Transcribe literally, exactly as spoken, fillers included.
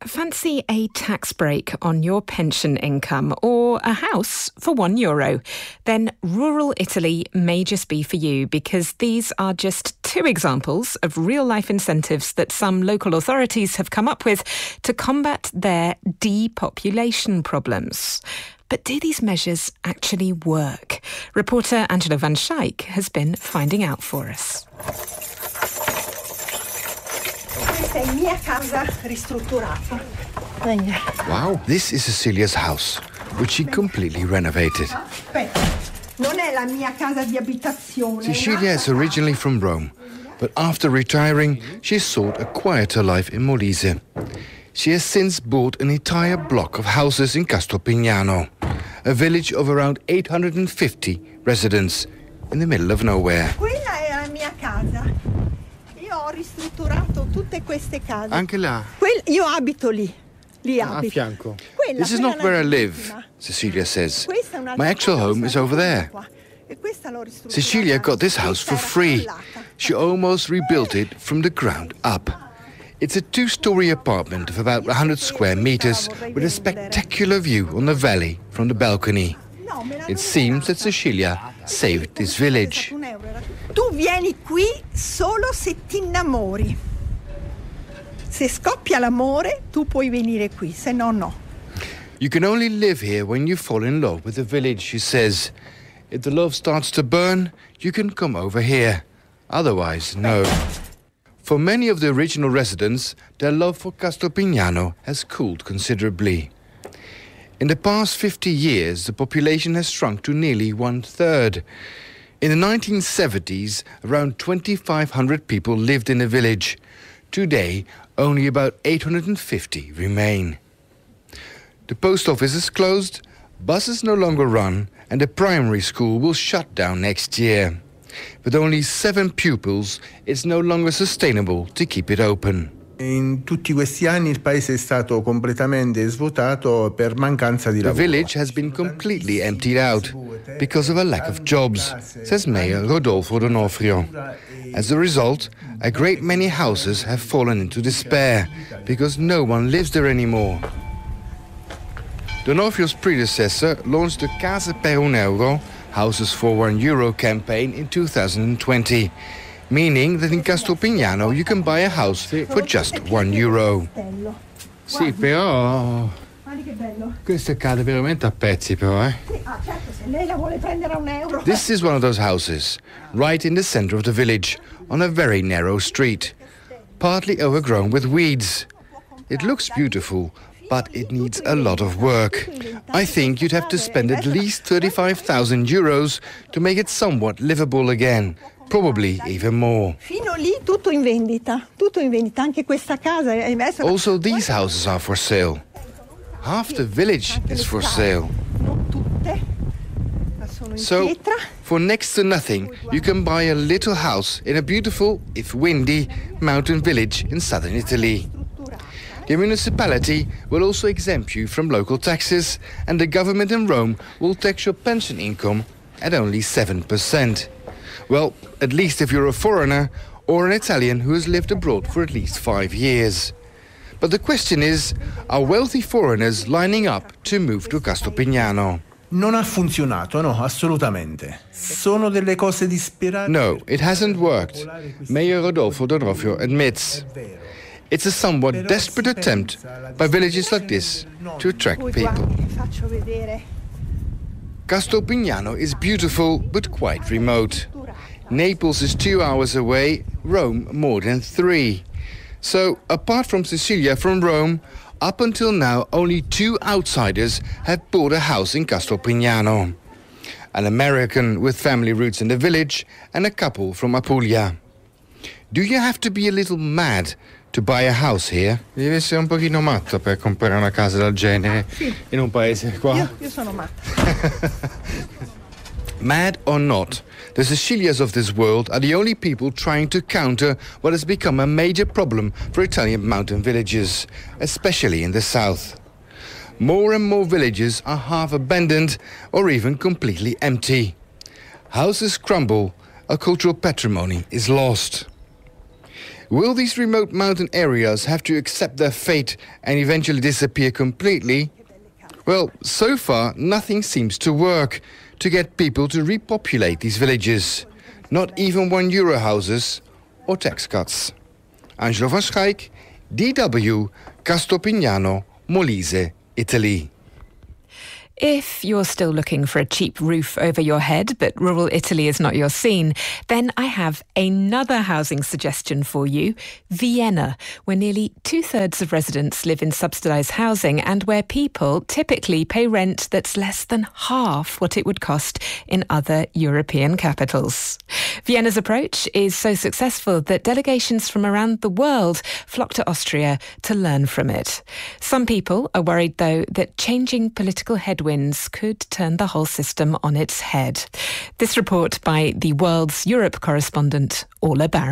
Fancy a tax break on your pension income or a house for one euro? Then rural Italy may just be for you, because these are just two examples of real-life incentives that some local authorities have come up with to combat their depopulation problems. But do these measures actually work? Reporter Angelo Van Schaik has been finding out for us. Wow, this is Cecilia's house, which she completely renovated. Cecilia is originally from Rome, but after retiring, she sought a quieter life in Molise. She has since bought an entire block of houses in Castelpignano, a village of around eight hundred fifty residents in the middle of nowhere. Ho ristrutturato tutte queste case. Anche là. Quel, io abito lì. Lì Ah, abito. a fianco. Quella, This is not where I live, Cecilia says. My actual home is over there. Cecilia got this house for free. She almost rebuilt it from the ground up. It's a two-story apartment of about one hundred square meters with a spectacular view on the valley from the balcony. It seems that Cecilia saved this village. Tu vieni qui solo se ti innamori. Se scoppia l'amore, tu puoi venire qui, se no no. You can only live here when you fall in love with the village, she says. If the love starts to burn, you can come over here. Otherwise, no. For many of the original residents, their love for Castelpignano has cooled considerably. In the past fifty years, the population has shrunk to nearly one-third. In the nineteen seventies, around twenty-five hundred people lived in the village. Today, only about eight hundred fifty remain. The post office is closed, buses no longer run, and the primary school will shut down next year. With only seven pupils, it's no longer sustainable to keep it open. In tutti questi anni il paese è stato completamente svuotato per mancanza di lavoro. The village has been completely emptied out because of a lack of jobs, says Mayor Rodolfo D'Onofrio. As a result, a great many houses have fallen into despair because no one lives there anymore. D'Onofrio's predecessor launched the Case per un euro, Houses for one euro campaign in two thousand twenty. Meaning that in Castelpignano you can buy a house for just one euro. Sì, però Guardi che bello. questo cade veramente a pezzi, però, eh? Sì, ah, certo, se lei la vuole prendere a un euro. This is one of those houses, right in the center of the village, on a very narrow street, partly overgrown with weeds. It looks beautiful, but it needs a lot of work. I think you'd have to spend at least thirty-five thousand euros to make it somewhat livable again. Probably even more. Fino lì tutto in vendita, tutto in vendita, anche questa casa è messa. Also, these houses are for sale. Half the village is for sale. Non tutte, ma sono in So, pietra. for next to nothing, you can buy a little house in a beautiful, if windy, mountain village in southern Italy. The municipality will also exempt you from local taxes, and the government in Rome will tax your pension income at only seven percent. Well, at least if you're a foreigner or an Italian who has lived abroad for at least five years. But the question is, are wealthy foreigners lining up to move to Castelpignano? Non ha funzionato, no, assolutamente. Sono delle cose disperate. No, it hasn't worked, Mayor Rodolfo D'Onofrio admits. It's a somewhat desperate attempt by villages like this to attract people. Faccio vedere. Castelpignano is beautiful but quite remote. Naples is two hours away, Rome more than three. So, apart from Cecilia from Rome, up until now only two outsiders have bought a house in Castelpignano. An American with family roots in the village and a couple from Apulia. Do you have to be a little mad to buy a house here? Devi essere un pochino matto per comprare una casa del genere Sì. in un paese qua. Io, io sono matta. Mad or not, the Cecilias of this world are the only people trying to counter what has become a major problem for Italian mountain villages, especially in the south. More and more villages are half abandoned or even completely empty. Houses crumble, a cultural patrimony is lost. Will these remote mountain areas have to accept their fate and eventually disappear completely? Well, so far, nothing seems to work to get people to repopulate these villages. Not even one euro houses or tax cuts. Angelo van Schaik, D W, Castopignano, Molise, Italy. If you're still looking for a cheap roof over your head, but rural Italy is not your scene, then I have another housing suggestion for you, Vienna, where nearly two-thirds of residents live in subsidised housing and where people typically pay rent that's less than half what it would cost in other European capitals. Vienna's approach is so successful that delegations from around the world flock to Austria to learn from it. Some people are worried, though, that changing political headwinds could turn the whole system on its head. This report by the World's Europe correspondent, Orla Barron.